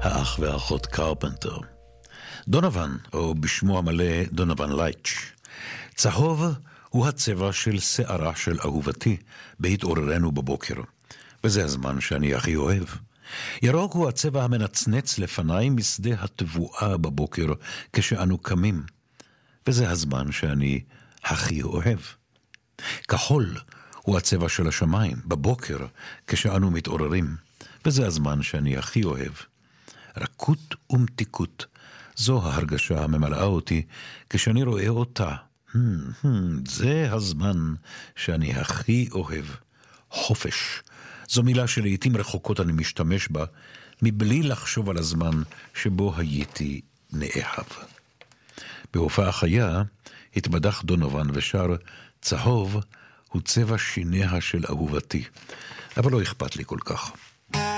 האח והאחות קרפנטר. דונובן, או בשמו המלא דונובן לייץ'. צהוב הוא הצבע של שערה של אהובתי בהתעוררנו בבוקר, וזה הזמן שאני הכי אוהב. ירוק הוא הצבע המנצנץ לפניי משדה התבואה בבוקר כשאנו קמים, וזה הזמן שאני הכי אוהב. כחול הוא הצבע של השמיים בבוקר כשאנו מתעוררים, וזה הזמן שאני הכי אוהב. רכות ומתיקות, זו ההרגשה הממלאה אותי כשאני רואה אותה. זה הזמן שאני הכי אוהב. חופש, זו מילה שלעיתים רחוקות אני משתמש בה, מבלי לחשוב על הזמן שבו הייתי נאהב. בהופעה חיה התבדח דונובן ושר, צהוב הוא צבע שיניה של אהובתי, אבל לא אכפת לי כל כך.